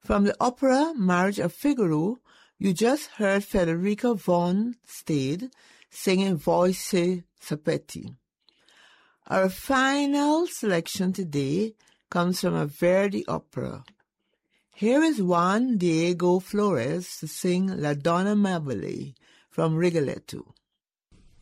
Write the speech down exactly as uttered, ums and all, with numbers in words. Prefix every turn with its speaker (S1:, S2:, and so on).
S1: From the opera Marriage of Figaro, you just heard Federica von Stade singing Voice Sapeti. Our final selection today comes from a Verdi opera. Here is Juan Diego Flores to sing La Donna Mabile from Rigoletto.